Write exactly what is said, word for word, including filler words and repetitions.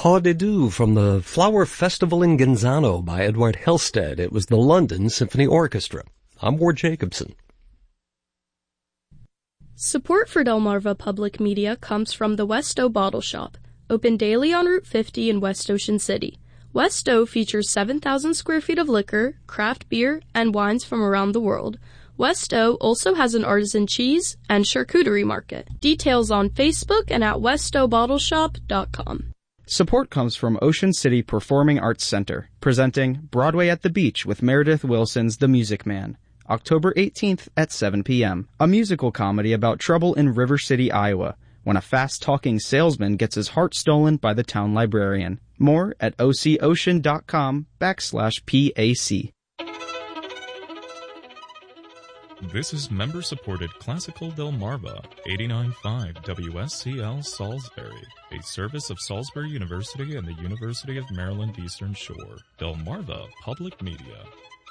Pas de Deux from the Flower Festival in Genzano by Edward Helsted. It was the London Symphony Orchestra. I'm Ward Jacobson. Support for Delmarva Public Media comes from the Westo Bottle Shop, open daily on Route fifty in West Ocean City. Westo features seven thousand square feet of liquor, craft beer, and wines from around the world. Westo also has an artisan cheese and charcuterie market. Details on Facebook and at westo bottle shop dot com. Support comes from Ocean City Performing Arts Center, presenting Broadway at the Beach with Meredith Wilson's The Music Man, October eighteenth at seven p.m., a musical comedy about trouble in River City, Iowa, when a fast-talking salesman gets his heart stolen by the town librarian. More at ococean.com backslash PAC. This is member-supported Classical Delmarva, eighty-nine point five W S C L Salisbury, a service of Salisbury University and the University of Maryland Eastern Shore. Delmarva Public Media.